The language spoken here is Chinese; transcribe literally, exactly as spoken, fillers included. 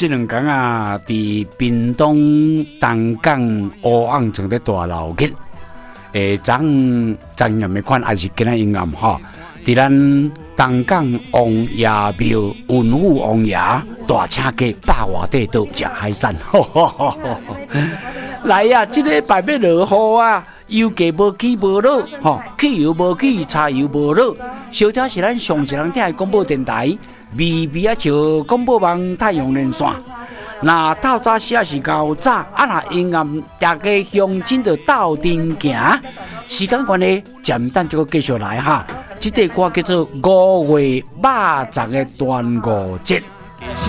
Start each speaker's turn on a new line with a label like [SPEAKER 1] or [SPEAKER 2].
[SPEAKER 1] 这两天啊，伫屏东东港乌昂城的大闹剧，诶，昨昨夜的款还是今仔阴暗哈。伫咱东港王爷庙文武王爷大请家百外地倒食海产，吼吼吼吼！来呀、啊，这个礼拜要落雨啊，油价无起无落，吼，汽油无起，柴油无落。小条是咱上一人听的广播电台，微微啊像广播网太阳连线。那透早时啊是较早，啊那阴暗，大家乡亲就斗阵行。时间关系，暂等就继续来哈。这首歌叫做《五月肉粽的端午节》。